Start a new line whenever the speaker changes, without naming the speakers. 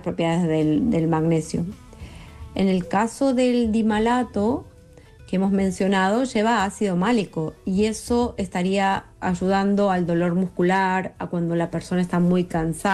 propiedades del magnesio. En el caso del dimalato que hemos mencionado, lleva ácido málico y eso estaría ayudando al dolor muscular, a cuando la persona está muy cansada.